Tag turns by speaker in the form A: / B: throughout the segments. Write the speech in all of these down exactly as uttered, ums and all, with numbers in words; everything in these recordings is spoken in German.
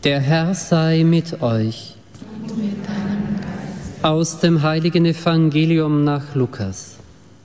A: Der Herr sei mit euch.
B: Und mit deinem Geist.
A: Aus dem heiligen Evangelium nach Lukas.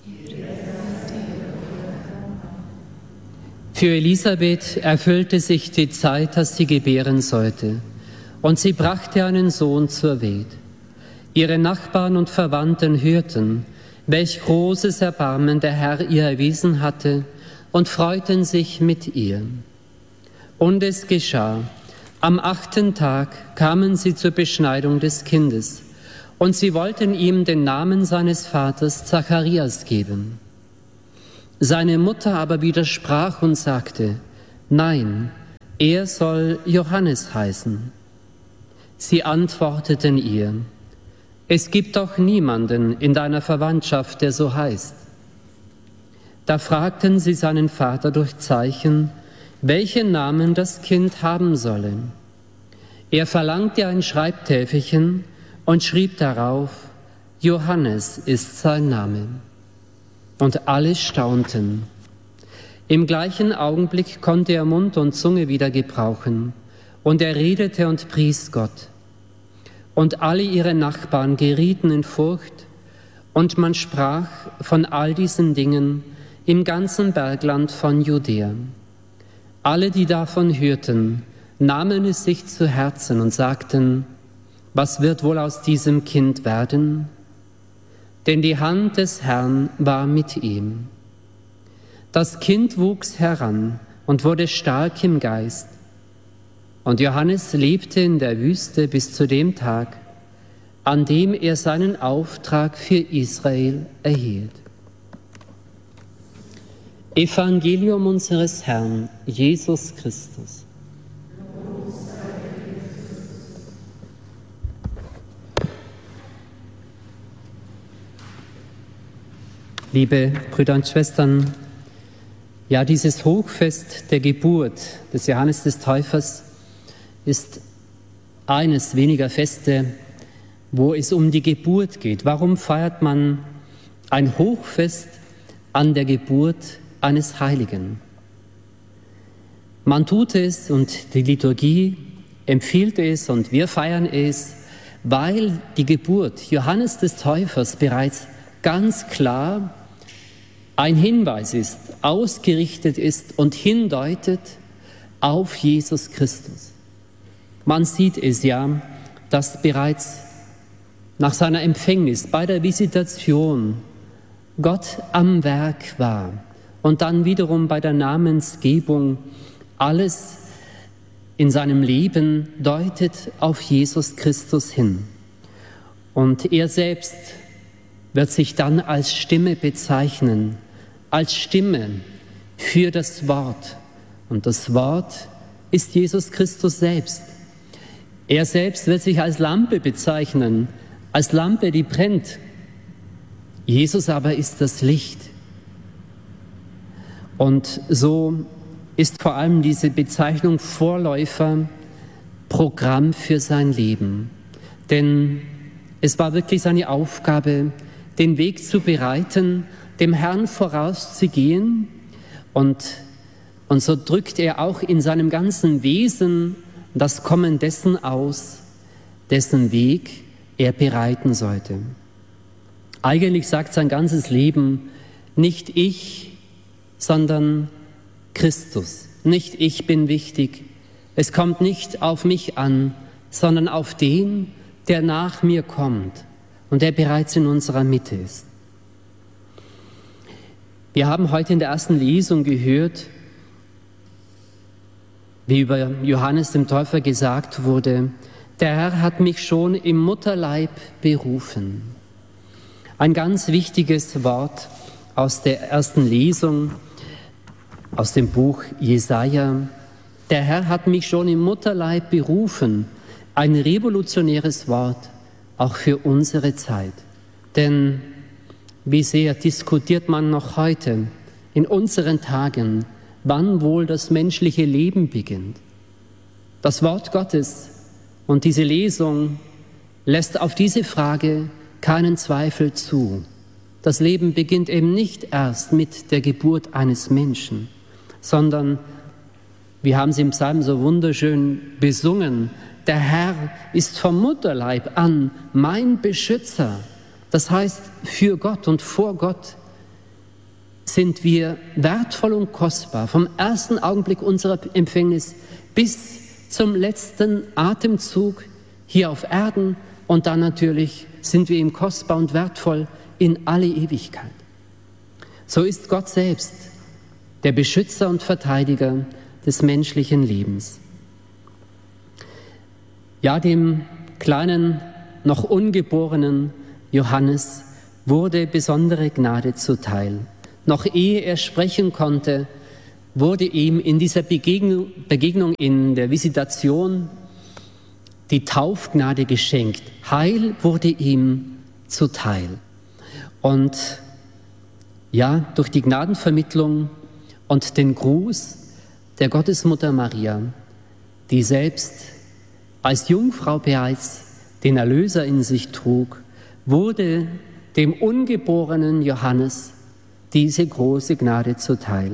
A: Für Elisabeth erfüllte sich die Zeit, dass sie gebären sollte, und sie brachte einen Sohn zur Welt. Ihre Nachbarn und Verwandten hörten, welch großes Erbarmen der Herr ihr erwiesen hatte, und freuten sich mit ihr. Und es geschah, am achten Tag kamen sie zur Beschneidung des Kindes, und sie wollten ihm den Namen seines Vaters Zacharias geben. Seine Mutter aber widersprach und sagte, nein, er soll Johannes heißen. Sie antworteten ihr, es gibt doch niemanden in deiner Verwandtschaft, der so heißt. Da fragten sie seinen Vater durch Zeichen, welchen Namen das Kind haben solle. Er verlangte ein Schreibtäfelchen und schrieb darauf, Johannes ist sein Name. Und alle staunten. Im gleichen Augenblick konnte er Mund und Zunge wieder gebrauchen, und er redete und pries Gott. Und alle ihre Nachbarn gerieten in Furcht, und man sprach von all diesen Dingen im ganzen Bergland von Judäa. Alle, die davon hörten, nahmen es sich zu Herzen und sagten, was wird wohl aus diesem Kind werden? Denn die Hand des Herrn war mit ihm. Das Kind wuchs heran und wurde stark im Geist. Und Johannes lebte in der Wüste bis zu dem Tag, an dem er seinen Auftrag für Israel erhielt. Evangelium unseres Herrn, Jesus Christus. Liebe Brüder und Schwestern, ja, dieses Hochfest der Geburt des Johannes des Täufers ist eines weniger Feste, wo es um die Geburt geht. Warum feiert man ein Hochfest an der Geburt eines Heiligen? Man tut es und die Liturgie empfiehlt es und wir feiern es, weil die Geburt Johannes des Täufers bereits ganz klar ein Hinweis ist, ausgerichtet ist und hindeutet auf Jesus Christus. Man sieht es ja, dass bereits nach seiner Empfängnis, bei der Visitation, Gott am Werk war und dann wiederum bei der Namensgebung alles in seinem Leben deutet auf Jesus Christus hin. Und er selbst wird sich dann als Stimme bezeichnen, als Stimme für das Wort. Und das Wort ist Jesus Christus selbst. Er selbst wird sich als Lampe bezeichnen, als Lampe, die brennt. Jesus aber ist das Licht. Und so ist vor allem diese Bezeichnung Vorläufer Programm für sein Leben. Denn es war wirklich seine Aufgabe, den Weg zu bereiten, dem Herrn vorauszugehen. Und, und so drückt er auch in seinem ganzen Wesen das Kommen dessen aus, dessen Weg er bereiten sollte. Eigentlich sagt sein ganzes Leben, nicht ich, sondern Christus. Nicht ich bin wichtig. Es kommt nicht auf mich an, sondern auf den, der nach mir kommt und der bereits in unserer Mitte ist. Wir haben heute in der ersten Lesung gehört, wie über Johannes dem Täufer gesagt wurde, der Herr hat mich schon im Mutterleib berufen. Ein ganz wichtiges Wort aus der ersten Lesung, aus dem Buch Jesaja. Der Herr hat mich schon im Mutterleib berufen. Ein revolutionäres Wort, auch für unsere Zeit. Denn wie sehr diskutiert man noch heute in unseren Tagen, wann wohl das menschliche Leben beginnt. Das Wort Gottes und diese Lesung lässt auf diese Frage keinen Zweifel zu. Das Leben beginnt eben nicht erst mit der Geburt eines Menschen, sondern Wir haben es im Psalm so wunderschön besungen. Der Herr ist vom Mutterleib an mein Beschützer. Das heißt, für Gott und vor Gott sind wir wertvoll und kostbar. Vom ersten Augenblick unserer Empfängnis bis zum letzten Atemzug hier auf Erden. Und dann natürlich sind wir ihm kostbar und wertvoll in alle Ewigkeit. So ist Gott selbst der Beschützer und Verteidiger des menschlichen Lebens. Ja, dem kleinen, noch ungeborenen Johannes wurde besondere Gnade zuteil. Noch ehe er sprechen konnte, wurde ihm in dieser Begegnung, Begegnung in der Visitation die Taufgnade geschenkt. Heil wurde ihm zuteil. Und ja, durch die Gnadenvermittlung und den Gruß der Gottesmutter Maria, die selbst als Jungfrau bereits den Erlöser in sich trug, wurde dem ungeborenen Johannes diese große Gnade zuteil.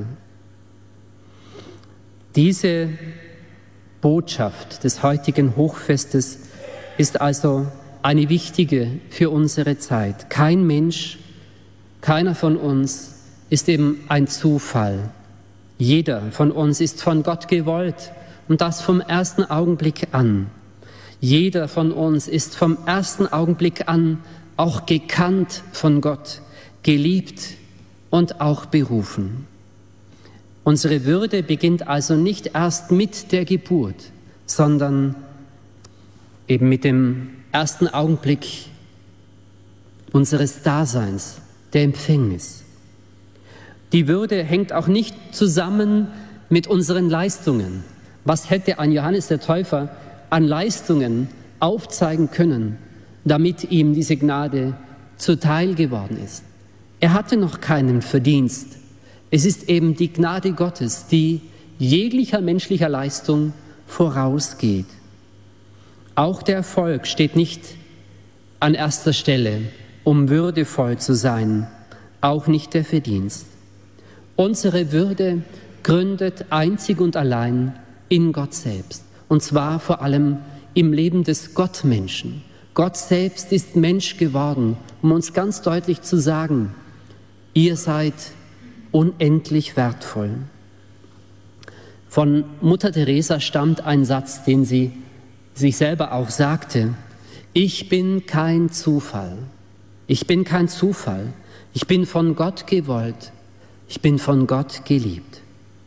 A: Diese Botschaft des heutigen Hochfestes ist also eine wichtige für unsere Zeit. Kein Mensch, keiner von uns ist eben ein Zufall. Jeder von uns ist von Gott gewollt und das vom ersten Augenblick an. Jeder von uns ist vom ersten Augenblick an auch gekannt von Gott, geliebt und auch berufen. Unsere Würde beginnt also nicht erst mit der Geburt, sondern eben mit dem ersten Augenblick unseres Daseins, der Empfängnis. Die Würde hängt auch nicht zusammen mit unseren Leistungen. Was hätte ein Johannes der Täufer an Leistungen aufzeigen können, damit ihm diese Gnade zuteil geworden ist? Er hatte noch keinen Verdienst. Es ist eben die Gnade Gottes, die jeglicher menschlicher Leistung vorausgeht. Auch der Erfolg steht nicht an erster Stelle, um würdevoll zu sein, auch nicht der Verdienst. Unsere Würde gründet einzig und allein in Gott selbst, und zwar vor allem im Leben des Gottmenschen. Gott selbst ist Mensch geworden, um uns ganz deutlich zu sagen, ihr seid unendlich wertvoll. Von Mutter Teresa stammt ein Satz, den sie sich selber auch sagte: Ich bin kein Zufall. Ich bin kein Zufall. Ich bin von Gott gewollt. Ich bin von Gott geliebt.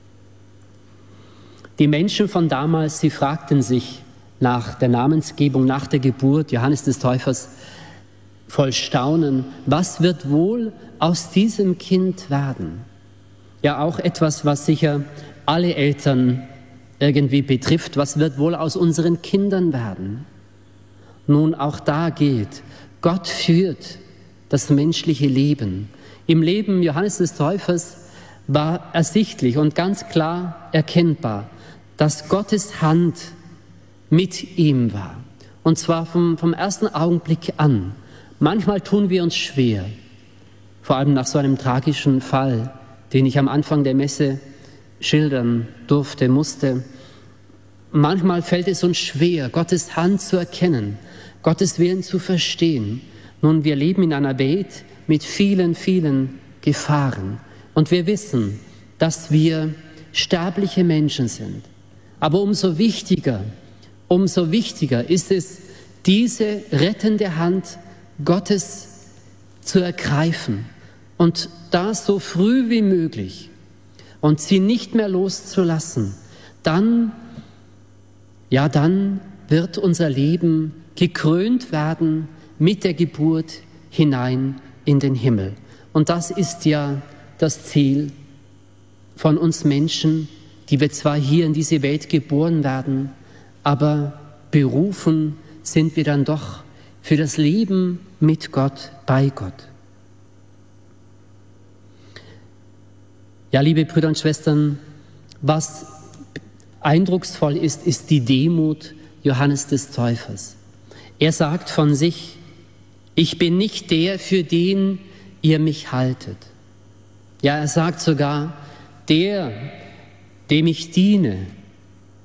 A: Die Menschen von damals, sie fragten sich nach der Namensgebung, nach der Geburt Johannes des Täufers voll Staunen, was wird wohl aus diesem Kind werden? Ja, auch etwas, was sicher alle Eltern irgendwie betrifft. Was wird wohl aus unseren Kindern werden? Nun, auch da gilt, Gott führt das menschliche Leben. Im Leben Johannes des Täufers war ersichtlich und ganz klar erkennbar, dass Gottes Hand mit ihm war. Und zwar vom, vom ersten Augenblick an. Manchmal tun wir uns schwer, vor allem nach so einem tragischen Fall, den ich am Anfang der Messe schildern durfte, musste. Manchmal fällt es uns schwer, Gottes Hand zu erkennen, Gottes Willen zu verstehen. Nun, wir leben in einer Welt mit vielen, vielen Gefahren. Und wir wissen, dass wir sterbliche Menschen sind. Aber umso wichtiger, umso wichtiger ist es, diese rettende Hand Gottes zu ergreifen und das so früh wie möglich und sie nicht mehr loszulassen. Dann, ja, dann wird unser Leben gekrönt werden mit der Geburt hinein in den Himmel. Und das ist ja das Ziel von uns Menschen, die wir zwar hier in diese Welt geboren werden, aber berufen sind wir dann doch für das Leben mit Gott, bei Gott. Ja, liebe Brüder und Schwestern, was eindrucksvoll ist, ist die Demut Johannes des Täufers. Er sagt von sich: Ich bin nicht der, für den ihr mich haltet. Ja, er sagt sogar: Der, dem ich diene,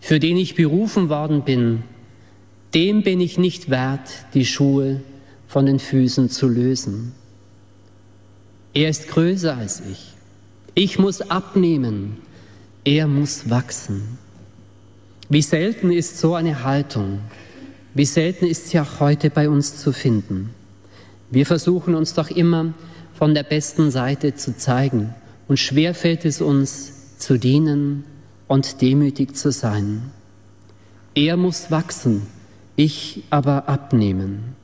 A: für den ich berufen worden bin, dem bin ich nicht wert, die Schuhe von den Füßen zu lösen. Er ist größer als ich. Ich muss abnehmen, er muss wachsen. Wie selten ist so eine Haltung, wie selten ist sie auch heute bei uns zu finden. Wir versuchen uns doch immer von der besten Seite zu zeigen und schwer fällt es uns zu dienen und demütig zu sein. Er muss wachsen, ich aber abnehmen.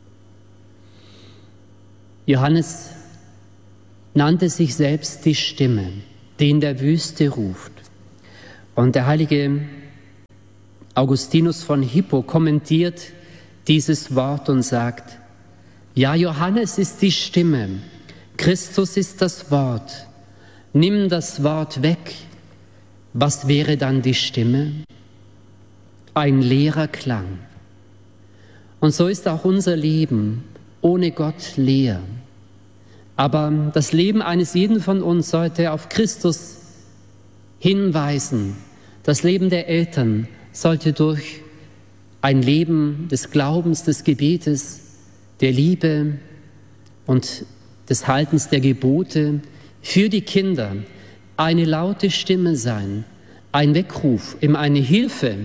A: Johannes nannte sich selbst die Stimme, die in der Wüste ruft. Und der heilige Augustinus von Hippo kommentiert dieses Wort und sagt, ja, Johannes ist die Stimme, Christus ist das Wort. Nimm das Wort weg, was wäre dann die Stimme? Ein leerer Klang. Und so ist auch unser Leben ohne Gott leer. Aber das Leben eines jeden von uns sollte auf Christus hinweisen. Das Leben der Eltern sollte durch ein Leben des Glaubens, des Gebetes, der Liebe und des Haltens der Gebote für die Kinder eine laute Stimme sein, ein Weckruf, eben eine Hilfe,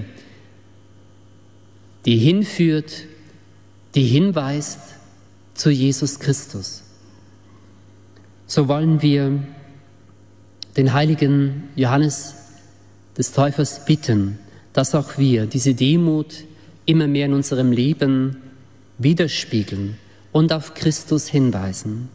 A: die hinführt, die hinweist zu Jesus Christus. So wollen wir den heiligen Johannes des Täufers bitten, dass auch wir diese Demut immer mehr in unserem Leben widerspiegeln und auf Christus hinweisen.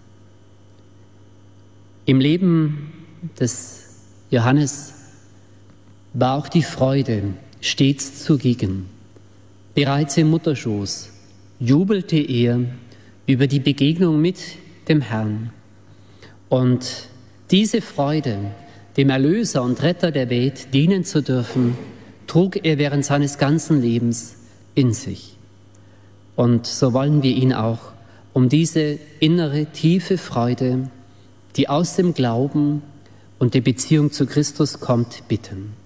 A: Im Leben des Johannes war auch die Freude stets zugegen. Bereits im Mutterschoß jubelte er über die Begegnung mit dem Herrn. Und diese Freude, dem Erlöser und Retter der Welt dienen zu dürfen, trug er während seines ganzen Lebens in sich. Und so wollen wir ihn auch um diese innere, tiefe Freude, die aus dem Glauben und der Beziehung zu Christus kommt, bitten.